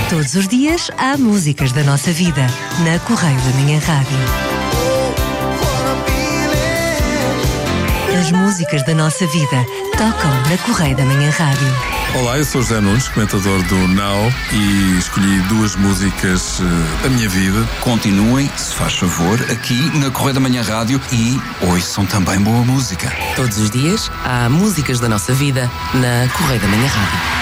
Todos os dias há músicas da nossa vida na Correio da Manhã Rádio. As músicas da nossa vida tocam na Correio da Manhã Rádio. Olá, eu sou José Nunes, comentador do Now, e escolhi duas músicas da minha vida. Continuem, se faz favor, aqui na Correio da Manhã Rádio e ouçam também boa música. Todos os dias há músicas da nossa vida na Correio da Manhã Rádio.